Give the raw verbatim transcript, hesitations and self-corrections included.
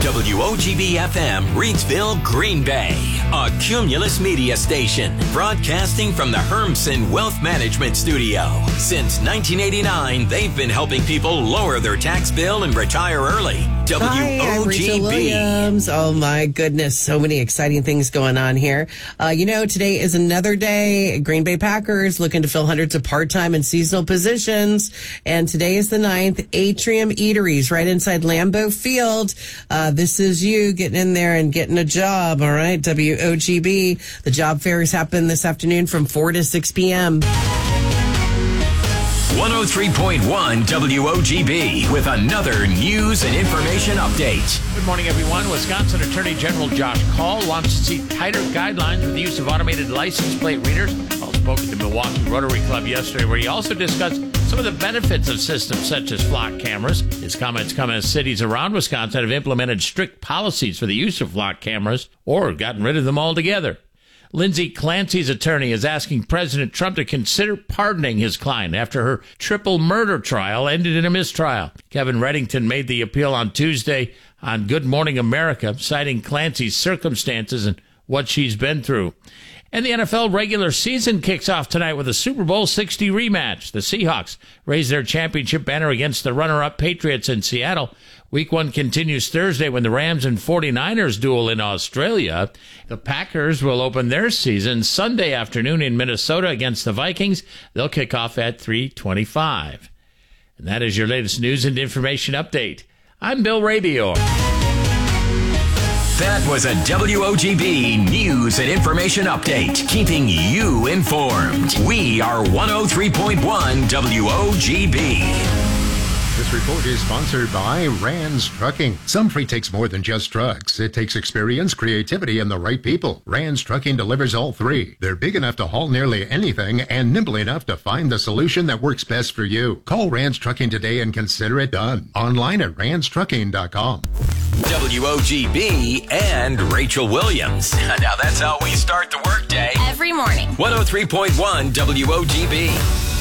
W O G B F M, Reidsville, Green Bay. A Cumulus Media station, broadcasting from the Hermsen Wealth Management Studio. Since nineteen eighty-nine, they've been helping people lower their tax bill and retire early. W O G B. Hi, I'm Rachel Williams. Oh, my goodness. So many exciting things going on here. Uh, you know, today is another day. Green Bay Packers looking to fill hundreds of part-time and seasonal positions. And today is the ninth. Atrium Eateries right inside Lambeau Field. Uh, this is you getting in there and getting a job. All right. W O G B. The job fairs happen this afternoon from four to six p.m. one oh three point one W O G B with another news and information update. Good morning, everyone. Wisconsin Attorney General Josh Kaul wants to see tighter guidelines for the use of automated license plate readers. Kaul spoke at the Milwaukee Rotary Club yesterday, where he also discussed some of the benefits of systems such as flock cameras. His comments come as cities around Wisconsin have implemented strict policies for the use of flock cameras or gotten rid of them altogether. Lindsay Clancy's attorney is asking President Trump to consider pardoning his client after her triple murder trial ended in a mistrial. Kevin Reddington made the appeal on Tuesday on Good Morning America, citing Clancy's circumstances and what she's been through. And the N F L regular season kicks off tonight with a Super Bowl sixty rematch. The Seahawks raise their championship banner against the runner-up Patriots in Seattle. Week one continues Thursday when the Rams and forty-niners duel in Australia. The Packers will open their season Sunday afternoon in Minnesota against the Vikings. They'll kick off at three twenty-five. And that is your latest news and information update. I'm Bill Rabior. That was a W O G B news and information update, keeping you informed. We are one oh three point one W O G B. This report is sponsored by Rands Trucking. Some freight takes more than just trucks. It takes experience, creativity, and the right people. Rands Trucking delivers all three. They're big enough to haul nearly anything and nimble enough to find the solution that works best for you. Call Rands Trucking today and consider it done. Online at rands trucking dot com. W O G B and Rachel Williams. Now that's how we start the workday. Every morning. one oh three point one W O G B.